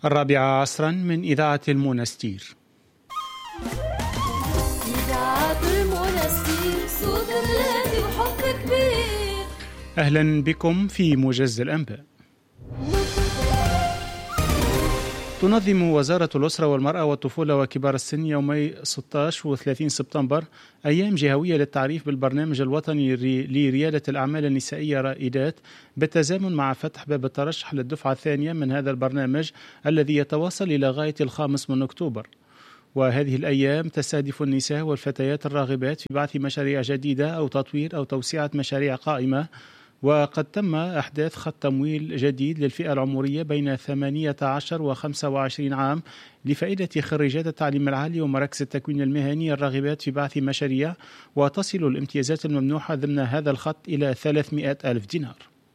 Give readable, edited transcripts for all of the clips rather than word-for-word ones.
الرابعة من إذاعة المونستير. إذاعة المونستير صوت الهادي وحب كبير. أهلا بكم في موجز الأنباء. تنظم وزارة الأسرة والمرأة والطفولة وكبار السن يومي 16 و 30 سبتمبر أيام جهوية للتعريف بالبرنامج الوطني لريادة الأعمال النسائية رائدات، بالتزامن مع فتح باب الترشح للدفعة الثانية من هذا البرنامج الذي يتواصل إلى غاية 5 أكتوبر. وهذه الأيام تستهدف النساء والفتيات الراغبات في بعث مشاريع جديدة أو تطوير أو توسعة مشاريع قائمة. وقد تم أحداث خط تمويل جديد للفئة العمرية بين 18 و 25 عام لفائدة خريجات التعليم العالي ومراكز التكوين المهني الراغبات في بعث مشاريع، وتصل الامتيازات الممنوحة ضمن هذا الخط إلى 300,000 دينار.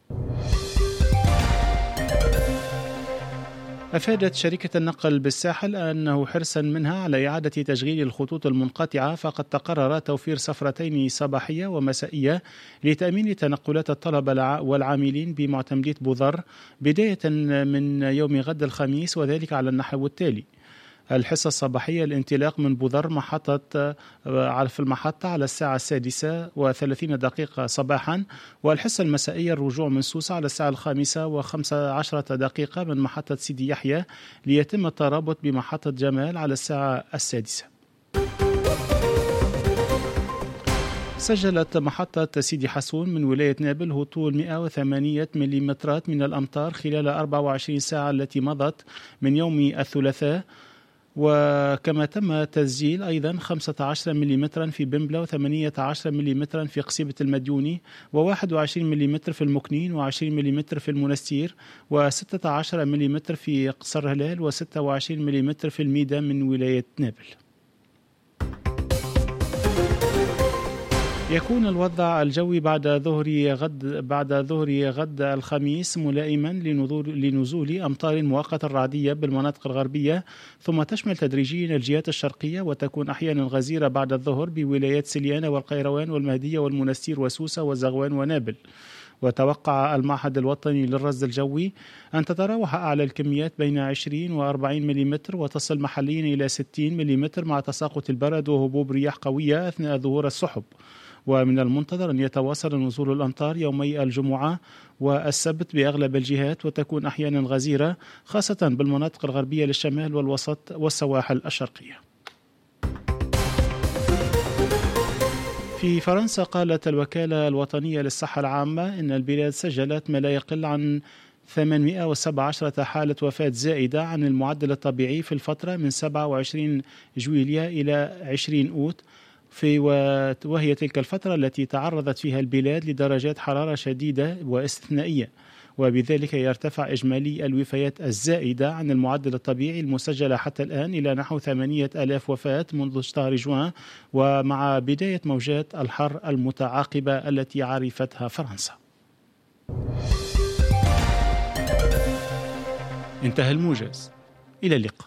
أفادت شركة النقل بالساحل أنه حرصا منها على إعادة تشغيل الخطوط المنقطعة، فقد تقرر توفير سفرتين صباحية ومسائية لتأمين تنقلات الطلبة والعاملين بمعتمدية بوذر بداية من يوم غد الخميس، وذلك على النحو التالي: الحصة الصباحية الانطلاق من بوذر في المحطة على الساعة 6:30 صباحا، والحصة المسائية الرجوع من سوسة على الساعة 5:15 من محطة سيدي يحيى، ليتم الترابط بمحطة جمال على الساعة 6. سجلت محطة سيدي حسون من ولاية نابل هطول 108 ملم من الأمطار خلال 24 ساعة التي مضت من يوم الثلاثاء، وكما تم تسجيل أيضا 15 ملم في بمبلة و18 ملم في قصيبة المديوني و21 ملم في المكنين و20 ملم في المنستير و16 ملم في قصر هلال و26 ملم في الميدا من ولاية نابل. يكون الوضع الجوي بعد ظهر غد الخميس ملائما لنزول أمطار مؤقتة رعدية بالمناطق الغربية، ثم تشمل تدريجيا الجهات الشرقية، وتكون أحيانا غزيرة بعد الظهر بولايات سليانة والقيروان والمهدية والمنستير وسوسة وزغوان ونابل. وتوقع المعهد الوطني للرصد الجوي أن تتراوح أعلى الكميات بين 20 و 40 ملم، وتصل محليا إلى 60 ملم مع تساقط البرد وهبوب رياح قوية أثناء ظهور السحب. ومن المنتظر أن يتواصل نزول الأمطار يومي الجمعة والسبت بأغلب الجهات، وتكون أحيانا غزيرة خاصة بالمناطق الغربية للشمال والوسط والسواحل الشرقية. في فرنسا قالت الوكالة الوطنية للصحة العامة إن البلاد سجلت ما لا يقل عن 817 حالة وفاة زائدة عن المعدل الطبيعي في الفترة من 27 جويلية إلى 20 أوت، وهي تلك الفترة التي تعرضت فيها البلاد لدرجات حرارة شديدة واستثنائية، وبذلك يرتفع إجمالي الوفيات الزائدة عن المعدل الطبيعي المسجلة حتى الآن إلى نحو 8,000 وفاة منذ شهر جوان، ومع بداية موجات الحر المتعاقبة التي عرفتها فرنسا. انتهى الموجز، إلى اللقاء.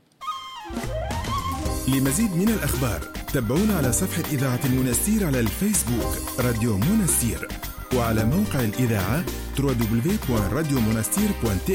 لمزيد من الأخبار تابعونا على صفحة إذاعة المونستير على الفيسبوك راديو مونستير، وعلى موقع الإذاعة www.radiomonastir.tf.